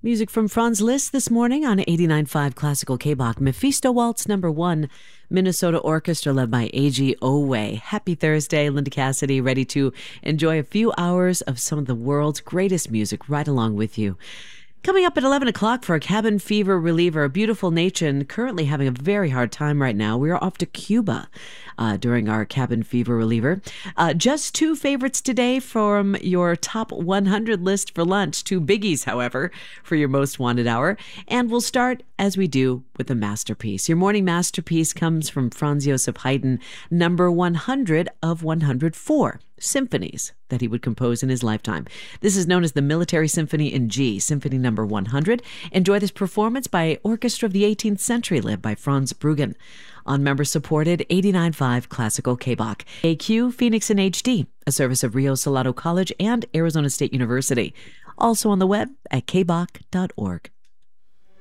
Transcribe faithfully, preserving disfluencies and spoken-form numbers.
Music from Franz Liszt this morning on eighty-nine point five Classical K-Bach. Mephisto Waltz number one, Minnesota Orchestra led by A G Owe. Happy Thursday, Linda Cassidy, ready to enjoy a few hours of some of the world's greatest music right along with you. Coming up at eleven o'clock for a cabin fever reliever, a beautiful nation currently having a very hard time right now. We are off to Cuba uh, during our cabin fever reliever. Uh, just two favorites today from your top one hundred list for lunch. Two biggies, however, for your most wanted hour. And we'll start, as we do, with a masterpiece. Your morning masterpiece comes from Franz Joseph Haydn, number one hundred of one hundred four. Symphonies that he would compose in his lifetime. This is known as the Military Symphony in G, Symphony number one hundred. Enjoy this performance by Orchestra of the eighteenth Century led by Franz Bruggen on member-supported eighty-nine point five Classical K-Bach. A Q Phoenix in H D, a service of Rio Salado College and Arizona State University. Also on the web at k bach dot org.